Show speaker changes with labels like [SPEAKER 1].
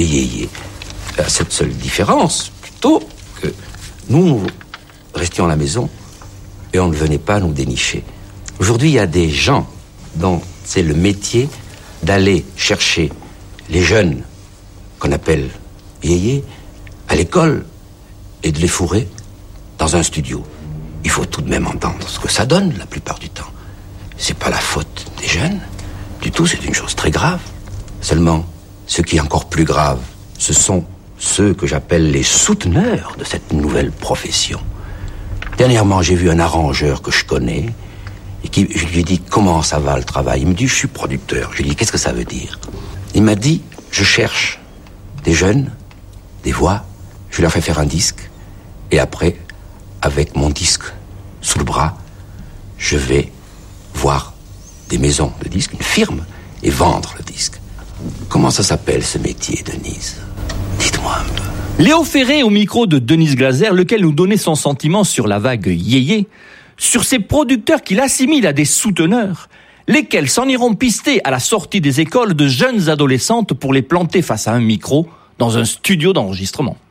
[SPEAKER 1] et yéyé. À cette seule différence, plutôt, que nous restions à la maison et on ne venait pas nous dénicher. Aujourd'hui, il y a des gens dont c'est le métier d'aller chercher les jeunes qu'on appelle yéyé à l'école et de les fourrer dans un studio. Il faut tout de même entendre ce que ça donne la plupart du temps. C'est pas la faute des jeunes, du tout, c'est une chose très grave. Seulement, ce qui est encore plus grave, ce sont ceux que j'appelle les souteneurs de cette nouvelle profession. Dernièrement, j'ai vu un arrangeur que je connais et je lui ai dit comment ça va le travail. Il me dit je suis producteur. Je lui ai dit qu'est-ce que ça veut dire? Il m'a dit je cherche des jeunes, des voix, je leur fais faire un disque et après, avec mon disque sous le bras, je vais voir des maisons de disques, une firme, et vendre le disque. Comment ça s'appelle ce métier, Denise? Dites-moi un peu.
[SPEAKER 2] Léo Ferré au micro de Denise Glaser, lequel nous donnait son sentiment sur la vague yéyé, sur ces producteurs qu'il assimile à des souteneurs, lesquels s'en iront pister à la sortie des écoles de jeunes adolescentes pour les planter face à un micro dans un studio d'enregistrement.